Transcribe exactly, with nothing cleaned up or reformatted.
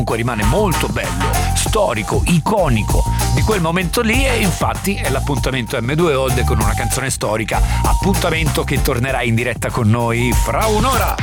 comunque rimane molto bello, storico, iconico di quel momento lì, e infatti è l'appuntamento emme due Old con una canzone storica, appuntamento che tornerà in diretta con noi fra un'ora.